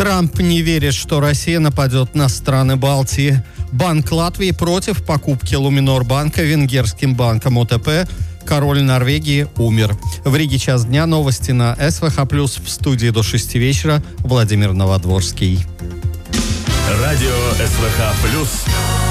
Трамп не верит, что Россия нападет на страны Балтии. Банк Латвии против покупки Луминор-банка венгерским банком ОТП. Король Норвегии умер. В Риге час дня. Новости на СВХ+. В студии до 6 вечера Владимир Новодворский. Радио СВХ+.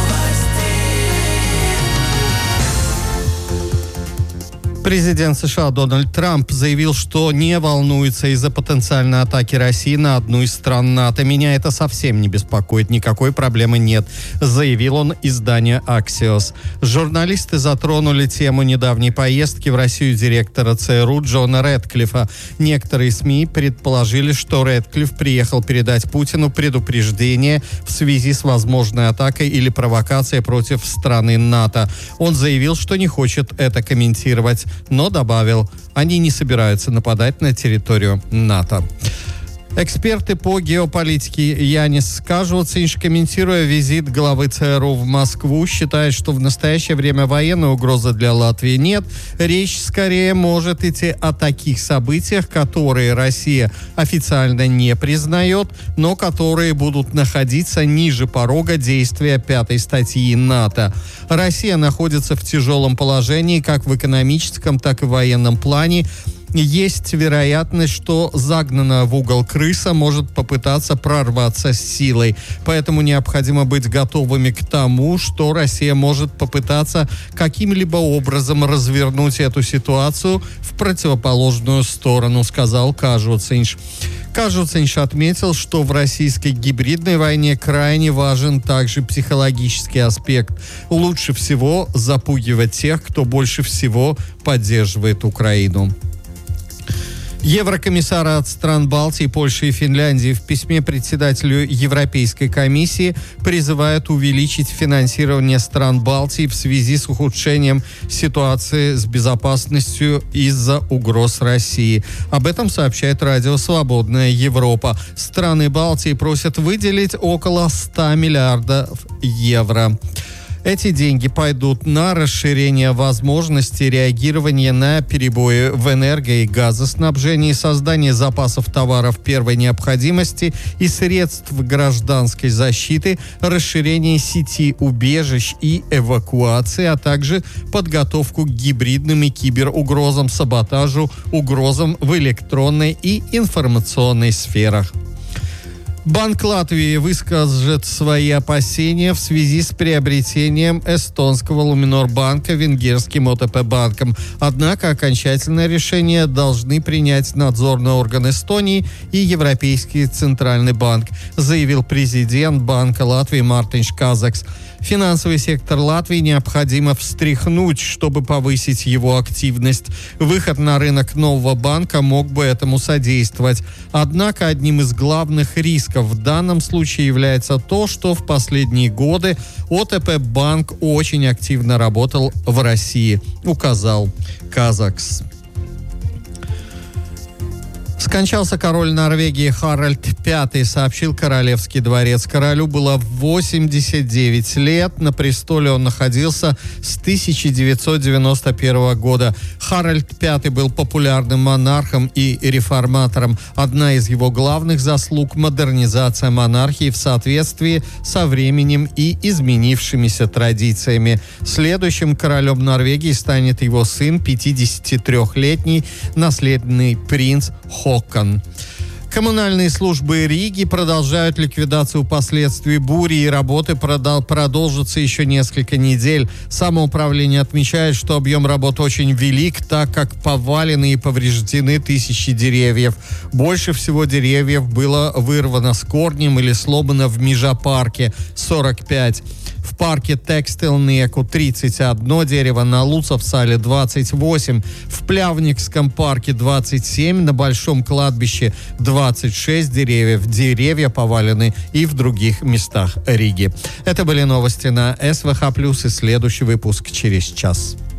Президент США Дональд Трамп заявил, что не волнуется из-за потенциальной атаки России на одну из стран НАТО. «Меня это совсем не беспокоит, никакой проблемы нет», заявил он изданию Axios. Журналисты затронули тему недавней поездки в Россию директора ЦРУ Джона Рэдклиффа. Некоторые СМИ предположили, что Рэдклифф приехал передать Путину предупреждение в связи с возможной атакой или провокацией против страны НАТО. Он заявил, что не хочет это комментировать, но добавил, они не собираются нападать на территорию НАТО. Эксперты по геополитике Янис Кажуцинш, комментируя визит главы ЦРУ в Москву, считает, что в настоящее время военной угрозы для Латвии нет. Речь скорее может идти о таких событиях, которые Россия официально не признает, но которые будут находиться ниже порога действия 5-й статьи НАТО. Россия находится в тяжелом положении как в экономическом, так и в военном плане. Есть вероятность, что загнанная в угол крыса может попытаться прорваться с силой. Поэтому необходимо быть готовыми к тому, что Россия может попытаться каким-либо образом развернуть эту ситуацию в противоположную сторону, сказал Кажуцинш. Кажуцинш отметил, что в российской гибридной войне крайне важен также психологический аспект. Лучше всего запугивать тех, кто больше всего поддерживает Украину. Еврокомиссары от стран Балтии, Польши и Финляндии в письме председателю Европейской комиссии призывают увеличить финансирование стран Балтии в связи с ухудшением ситуации с безопасностью из-за угроз России. Об этом сообщает радио «Свободная Европа». Страны Балтии просят выделить около 100 миллиардов евро. Эти деньги пойдут на расширение возможностей реагирования на перебои в энерго- и газоснабжении, создание запасов товаров первой необходимости и средств гражданской защиты, расширение сети убежищ и эвакуации, а также подготовку к гибридным и киберугрозам, саботажу, угрозам в электронной и информационной сферах. Банк Латвии выскажет свои опасения в связи с приобретением эстонского Луминор-банка венгерским ОТП-банком. Однако окончательное решение должны принять надзорный орган Эстонии и Европейский центральный банк, заявил президент Банка Латвии Мартинš Kazaks. Финансовый сектор Латвии необходимо встряхнуть, чтобы повысить его активность. Выход на рынок нового банка мог бы этому содействовать. Однако одним из главных рисков в данном случае является то, что в последние годы ОТП-банк очень активно работал в России, указал Казакс. Скончался король Норвегии Харальд V, сообщил Королевский дворец. Королю было 89 лет. На престоле он находился с 1991 года. Харальд V был популярным монархом и реформатором. Одна из его главных заслуг – модернизация монархии в соответствии со временем и изменившимися традициями. Следующим королем Норвегии станет его сын, 53-летний наследный принц Håkon. Коммунальные службы Риги продолжают ликвидацию последствий бури, и работы продолжатся еще несколько недель. Самоуправление отмечает, что объем работ очень велик, так как повалены и повреждены тысячи деревьев. Больше всего деревьев было вырвано с корнем или сломано в Межапарке – 45. В парке Текстилнеку 31 дерево, на Луцовсале 28, в Плявникском парке 27, на Большом кладбище 26 деревьев. Деревья повалены и в других местах Риги. Это были новости на СВХ+, и следующий выпуск через час.